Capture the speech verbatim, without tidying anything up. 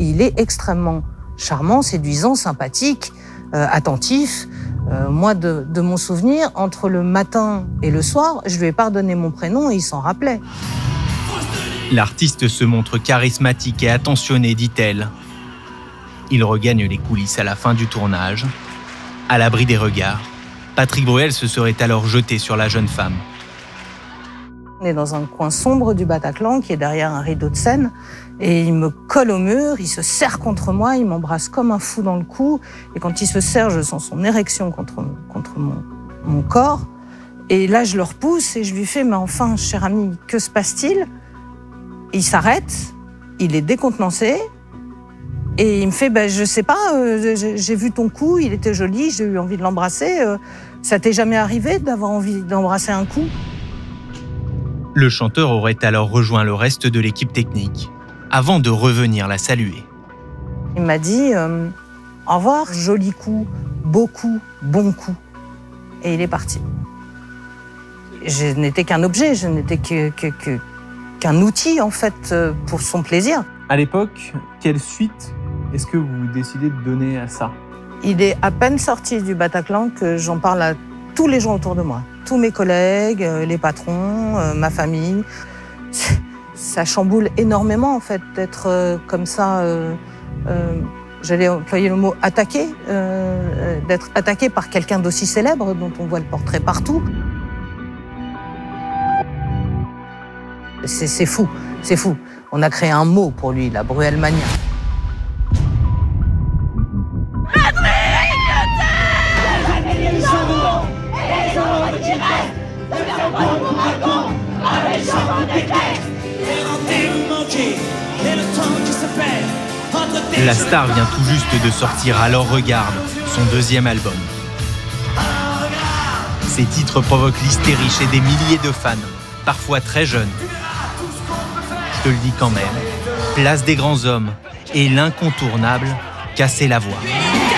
il est extrêmement charmant, séduisant, sympathique, euh, attentif. Euh, moi, de, de mon souvenir, entre le matin et le soir, je lui ai pas donné mon prénom et il s'en rappelait. L'artiste se montre charismatique et attentionné, dit-elle. Il regagne les coulisses à la fin du tournage. À l'abri des regards, Patrick Bruel se serait alors jeté sur la jeune femme. On est dans un coin sombre du Bataclan qui est derrière un rideau de Seine et il me colle au mur, il se serre contre moi, il m'embrasse comme un fou dans le cou et quand il se serre, je sens son érection contre, contre mon, mon corps et là je le repousse et je lui fais « mais enfin, cher ami, que se passe-t-il » Il s'arrête, il est décontenancé et il me fait bah, « je sais pas, euh, j'ai, j'ai vu ton cou, il était joli, j'ai eu envie de l'embrasser, euh, ça t'est jamais arrivé d'avoir envie d'embrasser un cou ?» Le chanteur aurait alors rejoint le reste de l'équipe technique, avant de revenir la saluer. Il m'a dit euh, « au revoir, joli coup, beau coup, bon coup ». Et il est parti. Je n'étais qu'un objet, je n'étais que, que, que, qu'un outil en fait pour son plaisir. À l'époque, quelle suite est-ce que vous décidez de donner à ça ? Il est à peine sorti du Bataclan que j'en parle à tous les gens autour de moi. Tous mes collègues, les patrons, ma famille. Ça chamboule énormément en fait d'être comme ça, euh, euh, j'allais employer le mot attaqué, euh, d'être attaqué par quelqu'un d'aussi célèbre dont on voit le portrait partout. C'est, c'est fou, c'est fou. On a créé un mot pour lui, la Bruelmania. La star vient tout juste de sortir Alors Regarde, son deuxième album. Ces titres provoquent l'hystérie chez des milliers de fans, parfois très jeunes. Je te le dis quand même, Place des grands hommes et l'incontournable Casser la voix.